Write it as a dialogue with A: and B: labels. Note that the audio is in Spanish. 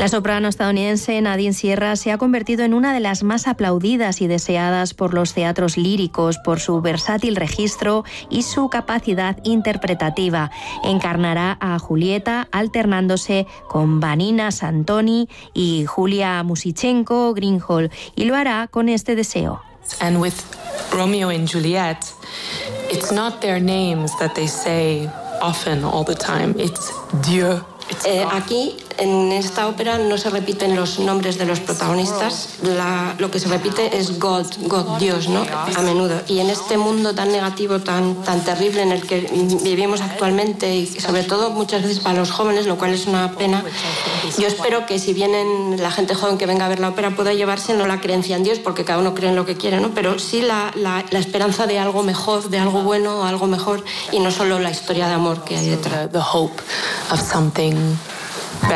A: La soprano estadounidense Nadine Sierra se ha convertido en una de las más aplaudidas y deseadas por los teatros líricos por su versátil registro y su capacidad interpretativa. Encarnará a Julieta alternándose con Vanina Santoni y Julia Musichenko Greenhall, y lo hará con este deseo.
B: And with Romeo and Juliet, it's not their names that they say often all the time. It's Dieu.
C: Aquí, en esta ópera, no se repiten los nombres de los protagonistas. Lo que se repite es God, Dios, ¿no? A menudo. Y en este mundo tan negativo, tan terrible en el que vivimos actualmente, y sobre todo muchas veces para los jóvenes, lo cual es una pena, yo espero que si vienen la gente joven que venga a ver la ópera pueda llevarse no la creencia en Dios, porque cada uno cree en lo que quiere, ¿no? Pero sí la esperanza de algo mejor, de algo bueno, algo mejor, y no solo la historia de amor que hay detrás.
B: The hope of something